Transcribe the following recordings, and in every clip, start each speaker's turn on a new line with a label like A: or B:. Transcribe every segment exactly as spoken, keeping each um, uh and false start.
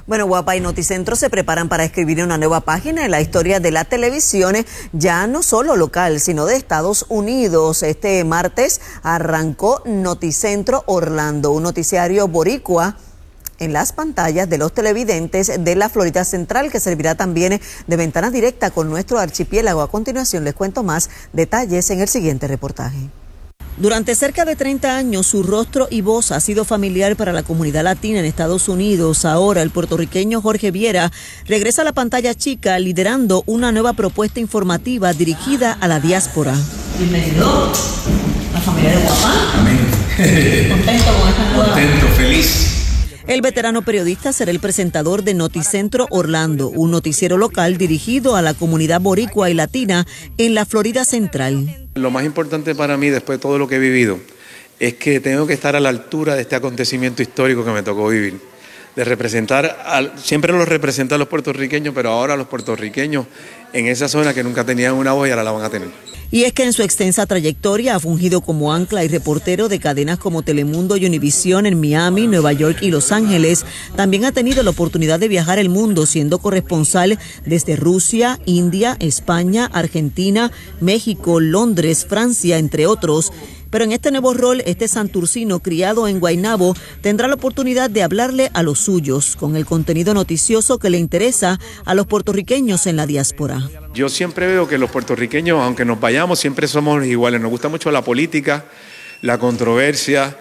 A: Bueno, Guapa y Noticentro se preparan para escribir una nueva página en la historia de la televisión, ya no solo local, sino de Estados Unidos. Este martes arrancó Noticentro Orlando, un noticiario boricua en las pantallas de los televidentes de la Florida Central, que servirá también de ventana directa con nuestro archipiélago. A continuación les cuento más detalles en el siguiente reportaje. Durante cerca de treinta años, su rostro y voz ha sido familiar para la comunidad latina en Estados Unidos. Ahora, el puertorriqueño Jorge Viera regresa a la pantalla chica liderando una nueva propuesta informativa dirigida a la diáspora.
B: Bienvenido a la familia de Guapa.
C: Amén.
B: Contento con esta nueva.
C: Contento, feliz.
A: El veterano periodista será el presentador de Noticentro Orlando, un noticiero local dirigido a la comunidad boricua y latina en la Florida Central.
C: Lo más importante para mí, después de todo lo que he vivido, es que tengo que estar a la altura de este acontecimiento histórico que me tocó vivir. De representar, al, siempre los representan los puertorriqueños, pero ahora los puertorriqueños en esa zona que nunca tenían una voz y ahora la van a tener.
A: Y es que en su extensa trayectoria ha fungido como ancla y reportero de cadenas como Telemundo y Univisión en Miami, Nueva York y Los Ángeles. También ha tenido la oportunidad de viajar el mundo siendo corresponsal desde Rusia, India, España, Argentina, México, Londres, Francia, entre otros. Pero en este nuevo rol, este santurcino criado en Guaynabo tendrá la oportunidad de hablarle a los suyos con el contenido noticioso que le interesa a los puertorriqueños en la diáspora.
C: Yo siempre veo que los puertorriqueños, aunque nos vayamos, siempre somos iguales. Nos gusta mucho la política, la controversia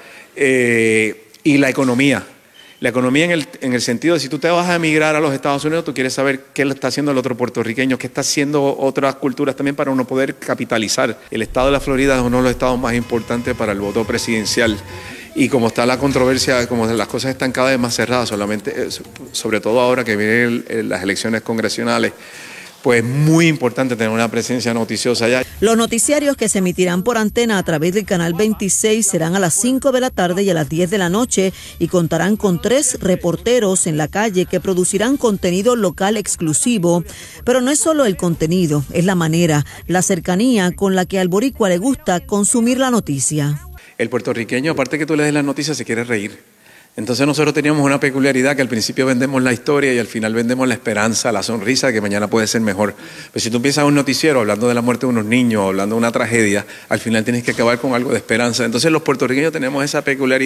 C: eh, y la economía. La economía en el, en el sentido de si tú te vas a emigrar a los Estados Unidos, tú quieres saber qué le está haciendo el otro puertorriqueño, qué está haciendo otras culturas también para uno poder capitalizar. El estado de la Florida es uno de los estados más importantes para el voto presidencial. Y como está la controversia, como las cosas están cada vez más cerradas, solamente, sobre todo ahora que vienen las elecciones congresionales, pues es muy importante tener una presencia noticiosa allá.
A: Los noticiarios que se emitirán por antena a través del canal veintiséis serán a las cinco de la tarde y a las diez de la noche y contarán con tres reporteros en la calle que producirán contenido local exclusivo. Pero no es solo el contenido, es la manera, la cercanía con la que al boricua le gusta consumir la noticia.
C: El puertorriqueño, aparte que tú le des las noticias, se quiere reír. Entonces nosotros teníamos una peculiaridad que al principio vendemos la historia y al final vendemos la esperanza, la sonrisa de que mañana puede ser mejor. Pero si tú empiezas un noticiero hablando de la muerte de unos niños, hablando de una tragedia, al final tienes que acabar con algo de esperanza. Entonces los puertorriqueños tenemos esa peculiaridad.